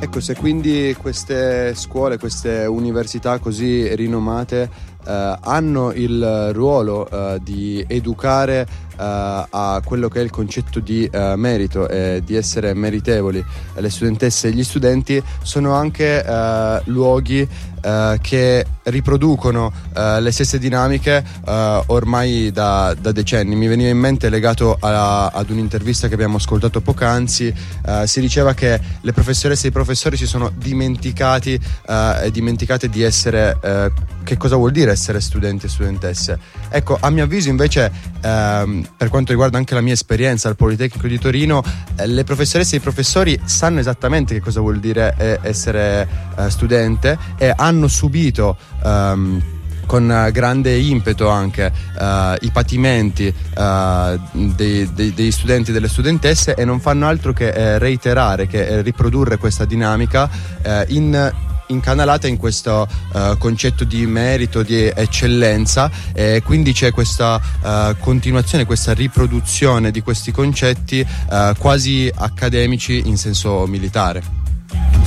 Ecco, se quindi queste scuole, queste università così rinomate hanno il ruolo di educare a quello che è il concetto di merito e di essere meritevoli, le studentesse e gli studenti sono anche luoghi che riproducono le stesse dinamiche ormai da decenni. Mi veniva in mente, legato ad un'intervista che abbiamo ascoltato poc'anzi, si diceva che le professoresse e i professori si sono dimenticate di essere che cosa vuol dire essere studenti e studentesse. Ecco, a mio avviso invece, per quanto riguarda anche la mia esperienza al Politecnico di Torino, le professoresse e i professori sanno esattamente che cosa vuol dire essere studente, e hanno subito con grande impeto anche i patimenti degli studenti e delle studentesse, e non fanno altro che reiterare, che riprodurre questa dinamica incanalata in questo concetto di merito, di eccellenza, e quindi c'è questa continuazione, questa riproduzione di questi concetti quasi accademici in senso militare.